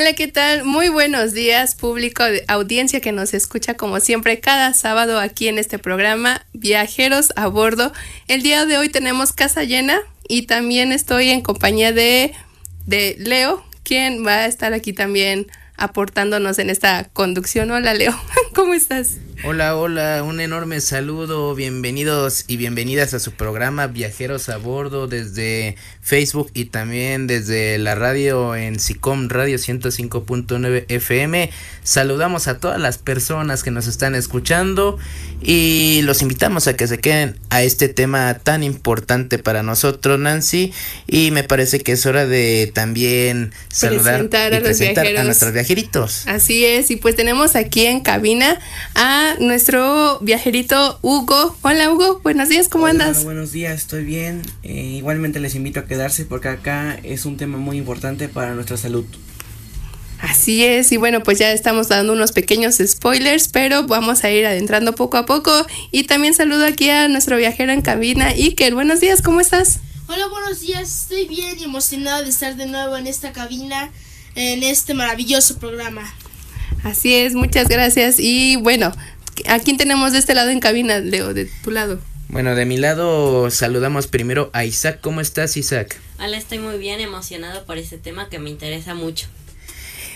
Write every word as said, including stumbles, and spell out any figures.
Hola, ¿qué tal? Muy buenos días, público de audiencia que nos escucha como siempre cada sábado aquí en este programa Viajeros a Bordo. El día de hoy tenemos casa llena y también estoy en compañía de, de Leo, quien va a estar aquí también aportándonos en esta conducción. Hola, Leo, ¿cómo estás? Hola, hola, un enorme saludo, bienvenidos y bienvenidas a su programa Viajeros a Bordo desde Facebook y también desde la radio en SICOM Radio ciento cinco punto nueve F M. Saludamos a todas las personas que nos están escuchando y los invitamos a que se queden a este tema tan importante para nosotros, Nancy, y me parece que es hora de también saludar presentar a y los presentar viajeros. a nuestros viajeritos. Así es, y pues tenemos aquí en cabina a nuestro viajerito Hugo. Hola, Hugo, buenos días, ¿cómo Hola, andas? Buenos días, estoy bien. Eh, igualmente les invito a quedarse porque acá es un tema muy importante para nuestra salud. Así es, y bueno, pues ya estamos dando unos pequeños spoilers, pero vamos a ir adentrando poco a poco. Y también saludo aquí a nuestro viajero en cabina, Iker. Buenos días, ¿cómo estás? Hola, buenos días, estoy bien y emocionado de estar de nuevo en esta cabina, en este maravilloso programa. Así es, muchas gracias. Y bueno, ¿a quién tenemos de este lado en cabina, Leo, de tu lado? Bueno, de mi lado saludamos primero a Isaac. ¿Cómo estás, Isaac? Hola, estoy muy bien, emocionado por este tema que me interesa mucho.